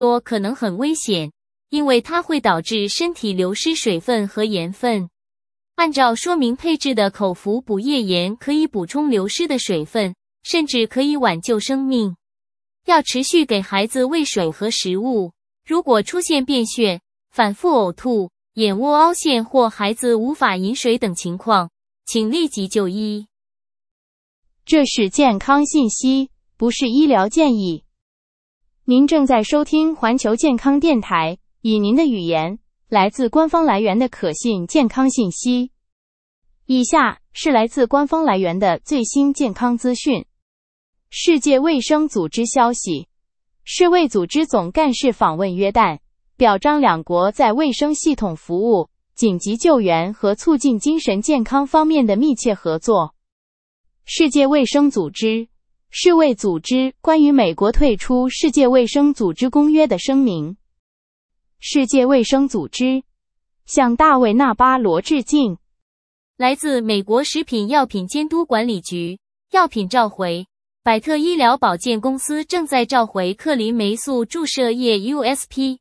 说可能很危险，因为它会导致身体流失水分和盐分。按照说明配置的口服补液盐可以补充流失的水分，甚至可以挽救生命。要持续给孩子喂水和食物。如果出现便血、反复呕吐、眼窝凹陷或孩子无法饮水等情况，请立即就医。 这是健康信息，不是医疗建议。您正在收听环球健康电台，以您的语言，来自官方来源的可信健康信息。以下是来自官方来源的最新健康资讯。世界卫生组织消息，世卫组织总干事访问约旦，表彰两国在卫生系统服务、紧急救援和促进精神健康方面的密切合作。世界卫生组织，世卫组织关于美国退出世界卫生组织公约的声明。世界卫生组织向大卫·纳巴罗致敬。 来自美国食品药品监督管理局，药品召回。百特医疗保健公司正在召回克林霉素注射液 USP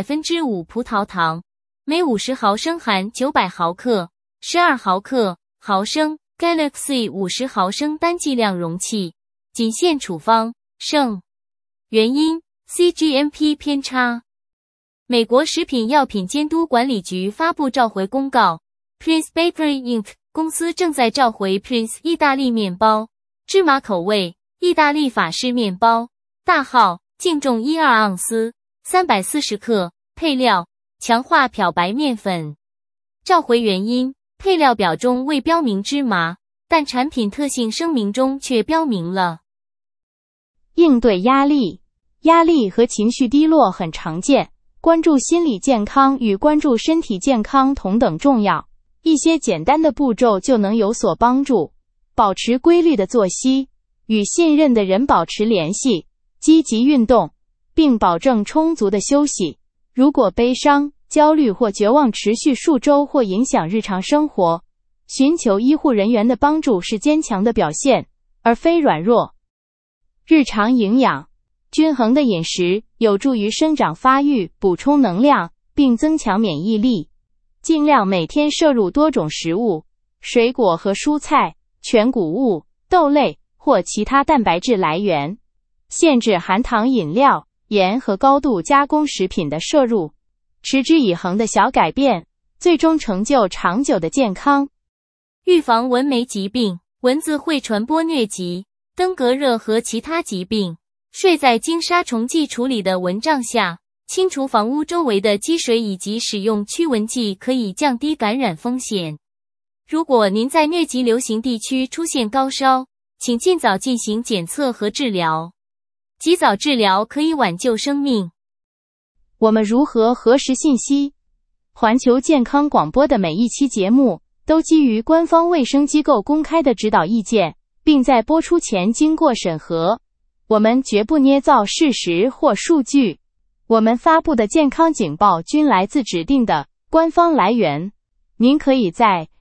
%5 葡萄糖，每50毫升含900毫克、12毫升 Galaxy 50毫升单剂量容器，仅限处方，剩。原因 CGMP 偏差。美国食品药品监督管理局发布召回公告 Prince Bakery Inc. 公司正在召回 Prince 意大利面包，芝麻口味意大利法式面包，大号，净重12盎司，340克，配料，强化漂白面粉。召回原因，配料表中未标明芝麻，但产品特性声明中却标明了。 应对压力。压力和情绪低落很常见，关注心理健康与关注身体健康同等重要。一些简单的步骤就能有所帮助。保持规律的作息，与信任的人保持联系，积极运动，并保证充足的休息。如果悲伤、焦虑或绝望持续数周或影响日常生活，寻求医护人员的帮助是坚强的表现，而非软弱。日常营养。均衡的饮食有助于生长发育，补充能量，并增强免疫力。尽量每天摄入多种食物，水果和蔬菜、全谷物、豆类或其他蛋白质来源。限制含糖饮料、盐和高度加工食品的摄入。持之以恒的小改变，最终成就长久的健康。 预防蚊媒疾病。蚊子会传播疟疾、登革热和其他疾病。睡在经杀虫剂处理的蚊帐下，清除房屋周围的积水以及使用驱蚊剂可以降低感染风险。如果您在疟疾流行地区出现高烧，请尽早进行检测和治疗。及早治疗可以挽救生命。 我们如何核实信息？环球健康广播的每一期节目都基于官方卫生机构公开的指导意见，并在播出前经过审核。我们绝不捏造事实或数据。我们发布的健康警报均来自指定的官方来源。您可以在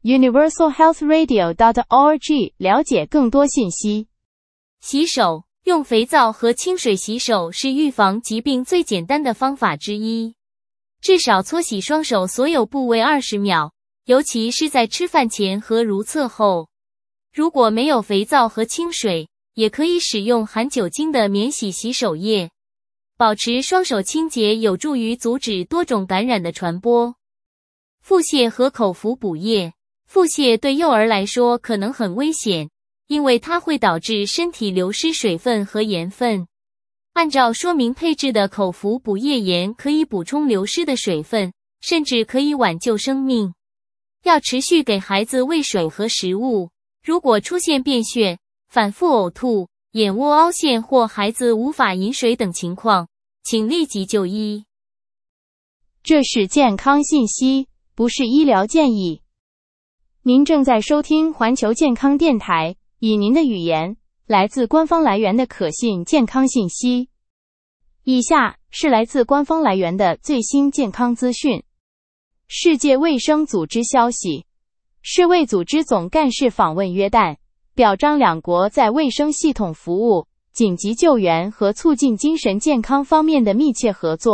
universalhealthradio.org 了解更多信息。 洗手。用肥皂和清水洗手是预防疾病最简单的方法之一。至少搓洗双手所有部位20秒，尤其是在吃饭前和如厕后。如果没有肥皂和清水，也可以使用含酒精的免洗洗手液。保持双手清洁有助于阻止多种感染的传播。腹泻和口服补液。腹泻对幼儿来说可能很危险，因为它会导致身体流失水分和盐分。按照说明配置的口服补液盐可以补充流失的水分，甚至可以挽救生命。要持续给孩子喂水和食物。如果出现便血、反复呕吐、眼窝凹陷或孩子无法饮水等情况，请立即就医。 这是健康信息，不是医疗建议。您正在收听环球健康电台，以您的语言，来自官方来源的可信健康信息。以下是来自官方来源的最新健康资讯。世界卫生组织消息，世卫组织总干事访问约旦，表彰两国在卫生系统服务、紧急救援和促进精神健康方面的密切合作。